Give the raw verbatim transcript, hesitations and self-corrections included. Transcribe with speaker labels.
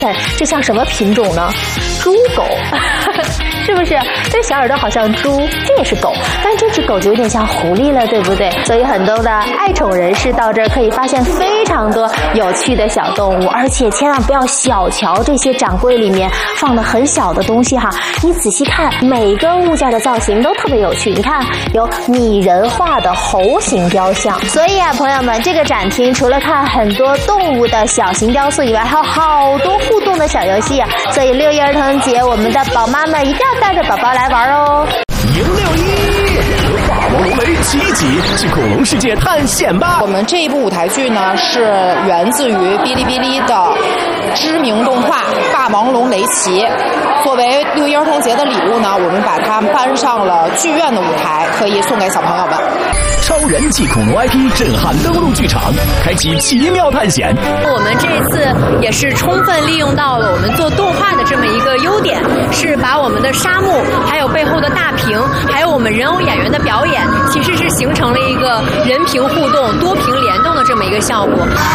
Speaker 1: 这像什么品种呢？猪狗，是不是？这小耳朵好像猪，这也是狗，但这只狗就有点像狐狸了，对不对？所以很多的爱宠人士到这儿可以发现非常多有趣的小动物，而且千万不要小瞧这些展柜里面放的很小的东西哈，你仔细看，每个物件的造型都特别有趣。你看，有拟人化的猴形雕像，所以啊，朋友们，这个展厅除了看很多动物的小型雕塑以外，还有好多互动的小游戏啊。所以六一儿童节，我们的宝妈们一定要带着宝宝来玩哦。
Speaker 2: 赢六一，和霸王龙雷齐一起去恐龙世界探险吧！
Speaker 3: 我们这一部舞台剧呢，是源自于哔哩哔哩的知名动画《霸王龙雷奇》。作为六一儿童节的礼物呢，我们把它搬上了剧院的舞台，可以送给小朋友们。
Speaker 2: 超人气恐龙 I P 震撼登陆剧场，开启奇妙探险。
Speaker 4: 我们这次也是充分利用到了我们做动画的这么一个优点，是把我们的沙漠，还有背后的大屏，还有我们人偶演员的表演，其实是形成了一个人屏互动、多屏联动的这么一个效果。